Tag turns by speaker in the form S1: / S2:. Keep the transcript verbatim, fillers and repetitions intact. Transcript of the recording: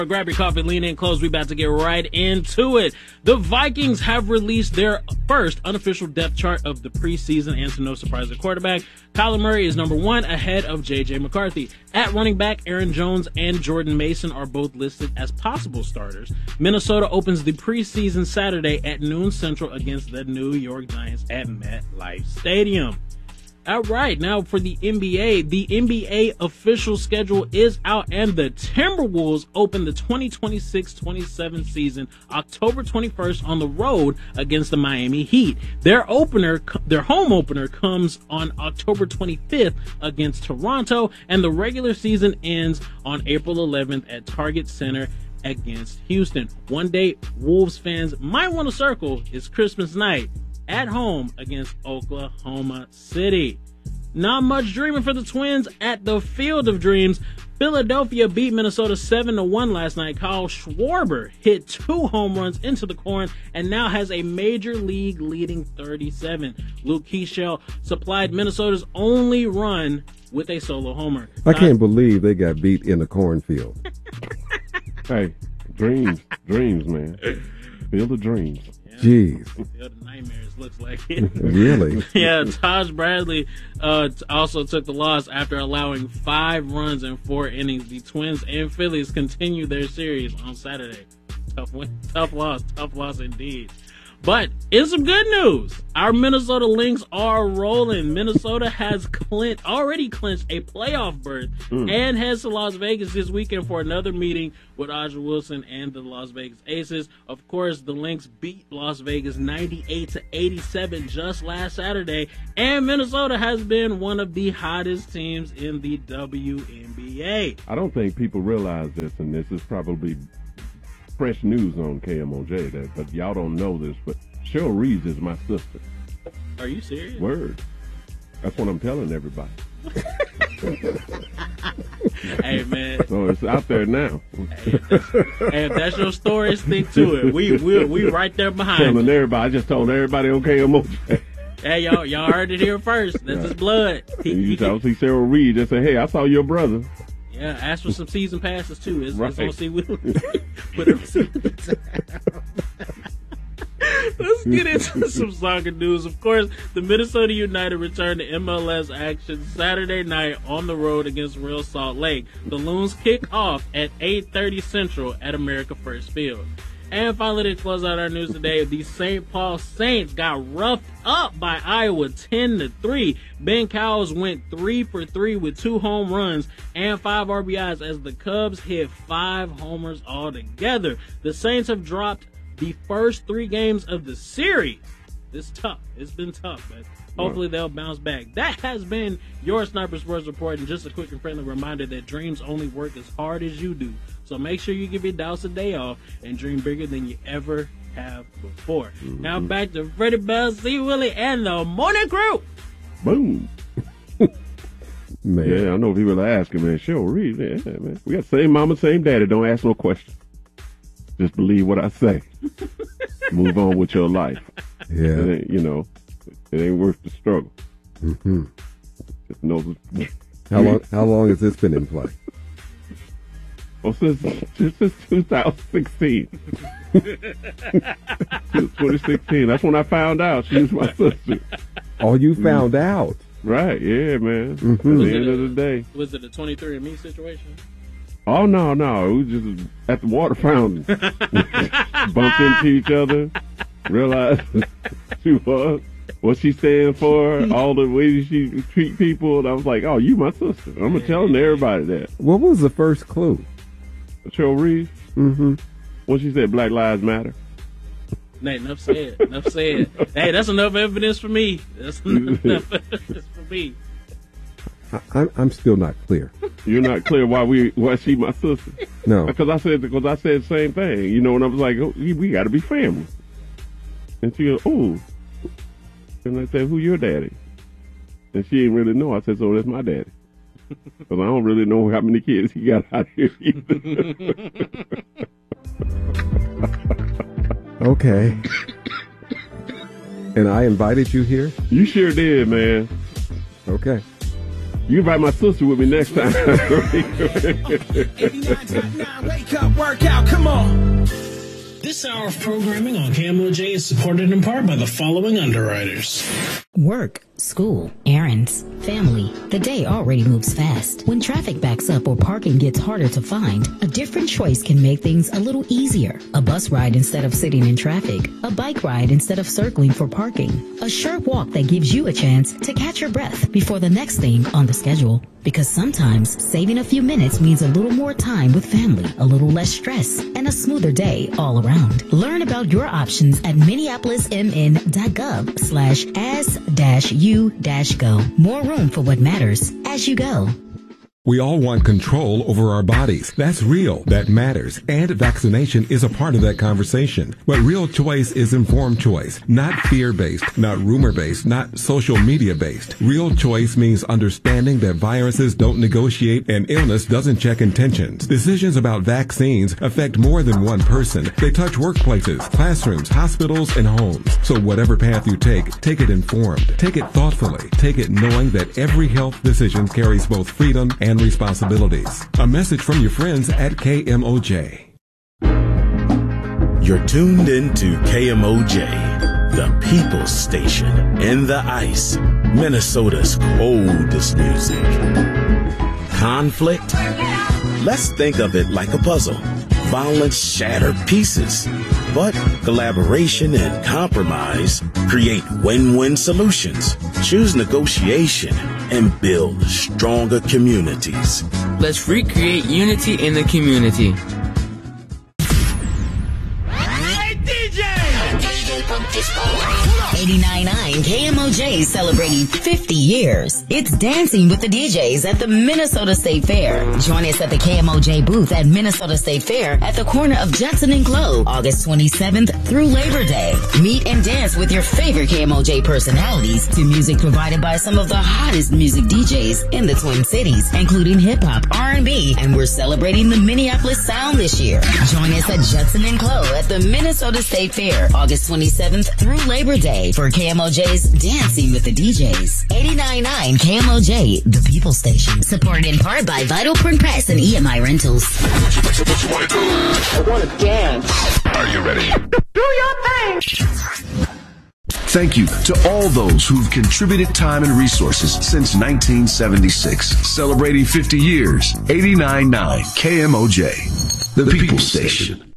S1: Grab your coffee, lean in close. We about to get right into it. The Vikings have released their first unofficial depth chart of the preseason, and to no surprise, at quarterback, Kyler Murray is number one ahead of J J McCarthy. At running back, Aaron Jones and Jordan Mason are both listed as possible starters. Minnesota opens the preseason Saturday at noon Central against the New York Giants at MetLife Stadium. All right, now for the N B A, the N B A official schedule is out, and the Timberwolves open the twenty twenty-six twenty-seven season October twenty-first on the road against the Miami Heat. Their opener, their home opener comes on October twenty-fifth against Toronto, and the regular season ends on April eleventh at Target Center against Houston. One day Wolves fans might want to circle is Christmas night at home against Oklahoma City. Not much dreaming for the Twins at the Field of Dreams. Philadelphia beat Minnesota seven to one last night. Kyle Schwarber hit two home runs into the corn and now has a major league leading thirty-seven. Luke Keeschel supplied Minnesota's only run with a solo homer.
S2: I can't uh, believe they got beat in the cornfield.
S3: Hey, dreams, dreams, man. Field of dreams.
S2: Jeez.
S1: Field of nightmares looks like it.
S2: Really?
S1: Yeah, Taj Bradley uh, also took the loss after allowing five runs in four innings. The Twins and Phillies continue their series on Saturday. Tough win, tough loss, tough loss indeed. But in some good news, our Minnesota Lynx are rolling. Minnesota has clinched, already clinched a playoff berth mm. and heads to Las Vegas this weekend for another meeting with Aja Wilson and the Las Vegas Aces. Of course, the Lynx beat Las Vegas ninety-eight to eighty-seven just last Saturday, and Minnesota has been one of the hottest teams in the W N B A.
S3: I don't think people realize this, and this is probably fresh news on K M O J, that, but y'all don't know this, but Cheryl Reeves is my sister.
S1: Are you serious?
S3: Word. That's what I'm telling everybody.
S1: Hey, man.
S3: So it's out there now.
S1: Hey, if that's, hey, if that's your story, stick to it. We we we right there behind
S3: telling
S1: you.
S3: everybody. I just told everybody on K M O J.
S1: Hey, y'all, y'all heard it here first. That's his blood. He,
S3: you
S1: he,
S3: talk see Cheryl Reeves, just say, hey, I saw your brother.
S1: Yeah, ask for some season passes too. It's,
S3: right.
S1: it's on see we put a receipt. Let's get into some soccer news. Of course, the Minnesota United returned to M L S action Saturday night on the road against Real Salt Lake. The Loons kick off at eight thirty Central at America First Field. And finally, to close out our news today, the Saint Paul Saints got roughed up by Iowa ten to three. Ben Cowles went three for three with two home runs and five R B Is as the Cubs hit five homers altogether. The Saints have dropped the first three games of the series. It's tough. It's been tough, but hopefully they'll bounce back. That has been your Sniper Sports Report, and just a quick and friendly reminder that dreams only work as hard as you do. So make sure you give your doubts a day off and dream bigger than you ever have before. Mm-hmm. Now back to Freddie Bell, C. Willie, and the Morning Crew.
S3: Boom. Man. Yeah, I know people are asking, man. Cheryl Reeves, yeah, man. We got the same mama, same daddy. Don't ask no questions. Just believe what I say. Move on with your life.
S2: Yeah.
S3: It ain't, you know, it ain't worth the struggle.
S2: Mm-hmm.
S3: Just know.
S2: How long? How long has this been in play?
S3: Well, since since two thousand sixteen. twenty sixteen. That's when I found out she was my sister.
S2: Oh, you found mm-hmm. out?
S3: Right? Yeah, man.
S2: Mm-hmm.
S3: At the end a, of the day.
S1: Was it a twenty-three and me situation?
S3: Oh, no, no. It was just at the water fountain. Bumped into each other. Realized she was. What she stand for, all the ways she treat people. And I was like, oh, you my sister. I'm going to tell everybody that.
S2: What was the first clue?
S3: Cheryl Reeves?
S2: Mm-hmm.
S3: When she said Black Lives Matter.
S1: Hey, enough said. Enough said. Hey, that's enough evidence for me. That's enough evidence for me.
S2: I, I'm still not clear.
S3: You're not clear why we why she my sister?
S2: No,
S3: because I said because I said the same thing. You know, and I was like, oh, we, we got to be family. And she goes, oh, and I said, who your daddy? And she didn't really know. I said, so that's my daddy. Because I don't really know how many kids he got out here either.
S2: Okay. And I invited you here?
S3: You sure did, man.
S2: Okay.
S3: You invite my sister with me next time.
S4: Wake up, work out, come on.
S1: This hour of programming on K M O J is supported in part by the following underwriters.
S5: Work, school, errands, family. The day already moves fast. When traffic backs up or parking gets harder to find, a different choice can make things a little easier. A bus ride instead of sitting in traffic. A bike ride instead of circling for parking. A short walk that gives you a chance to catch your breath before the next thing on the schedule. Because sometimes saving a few minutes means a little more time with family, a little less stress, and a smoother day all around. Learn about your options at minneapolismn.gov slash as dash you dash go. More room for what matters as you go.
S6: We all want control over our bodies. That's real. That matters. And vaccination is a part of that conversation. But real choice is informed choice, not fear-based, not rumor-based, not social media-based. Real choice means understanding that viruses don't negotiate and illness doesn't check intentions. Decisions about vaccines affect more than one person. They touch workplaces, classrooms, hospitals, and homes. So whatever path you take, take it informed. Take it thoughtfully. Take it knowing that every health decision carries both freedom and and responsibilities. A message from your friends at K M O J.
S7: You're tuned into K M O J, the People's Station in the ice, Minnesota's coldest music. Conflict? Let's think of it like a puzzle. Violence shattered pieces, but collaboration and compromise create win-win solutions. Choose negotiation and build stronger communities.
S8: Let's recreate unity in the community.
S4: Hey, D J!
S5: eighty-nine point nine K M O J is celebrating fifty years. It's dancing with the D Js at the Minnesota State Fair. Join us at the K M O J booth at Minnesota State Fair at the corner of Judson and Clove, August twenty-seventh through Labor Day. Meet and dance with your favorite K M O J personalities to music provided by some of the hottest music D Js in the Twin Cities, including hip-hop, R and B, and we're celebrating the Minneapolis sound this year. Join us at Judson and Clove at the Minnesota State Fair, August twenty-seventh through Labor Day for K M O J's Dancing with the D Js. eighty-nine point nine K M O J, the People Station. Supported in part by Vital Print Press and E M I Rentals.
S4: I want to dance.
S9: Are you ready?
S4: Do your thing.
S9: Thank you to all those who've contributed time and resources since nineteen seventy-six. Celebrating fifty years, eighty-nine point nine K M O J, the, the People Station. Station.